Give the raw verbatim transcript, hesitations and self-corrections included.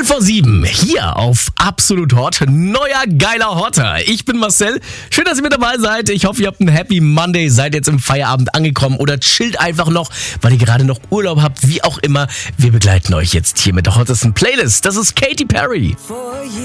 vor sieben, hier auf Absolut Hot, neuer geiler Hotter. Ich bin Marcel, schön, dass ihr mit dabei seid. Ich hoffe, ihr habt einen Happy Monday, seid jetzt im Feierabend angekommen oder chillt einfach noch, weil ihr gerade noch Urlaub habt, wie auch immer. Wir begleiten euch jetzt hier mit der hottesten Playlist. Das ist Katy Perry.